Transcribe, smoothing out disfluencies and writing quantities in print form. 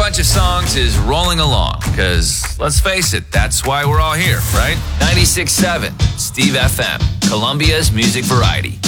bunch of songs is rolling along, because let's face it, that's why we're all here, right? 96.7, Steve FM, Columbia's music variety.